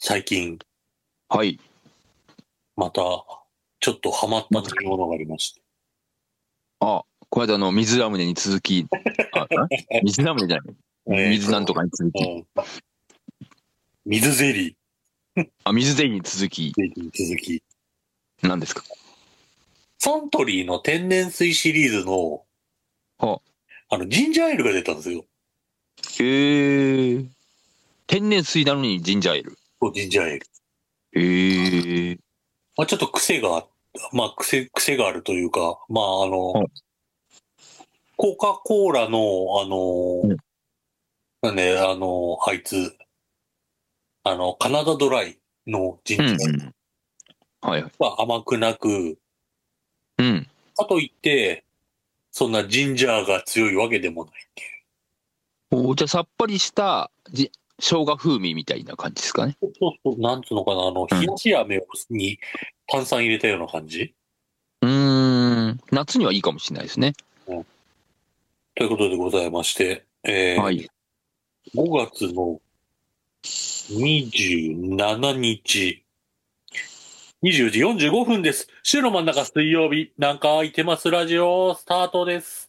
最近、 はい。 また、ちょっとハマった飲み物がありまして。 あ、この間の水ラムネに続き、水ラムネじゃない。水なんとかに続き。 うん、水ゼリ水ゼリーに続き、 ーに続き、 何ですか？ サントリーの天然水シリーズの、 は、 ジンジャーエールが出たんですよ。 天然水なのにジンジャーエール。 そうジンジャーエール。 へえ。 まあ、ちょっと癖があるというか、 は、 コカ・コーラの、 うん、 あいつ、カナダドライのジうん、 ンジャーエールうん。はいはい。 は甘くなく、 うん。 かといって、そんなジンジャーが強いわけでもないっていう。 じゃあさっぱりした生姜風味みたいな感じですかね。 そうそう、なんつうのかな、 うん。 冷やし飴に炭酸入れたような感じ。 夏にはいいかもしれないですね。 うん、ということでございまして、 はい。 5月の27日、20時45分です。週の真ん中水曜日、なんか空いてますラジオ、スタートです。